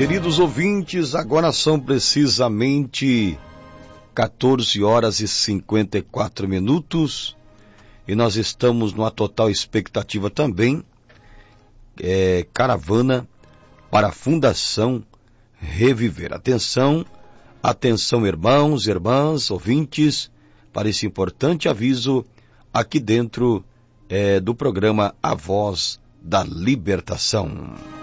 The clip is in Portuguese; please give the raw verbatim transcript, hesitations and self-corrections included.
Queridos ouvintes, agora são precisamente quatorze horas e cinquenta e quatro minutos e nós estamos numa total expectativa também, é, caravana para a Fundação Reviver. Atenção, atenção irmãos, irmãs, ouvintes, para esse importante aviso aqui dentro é, do programa A Voz da Libertação.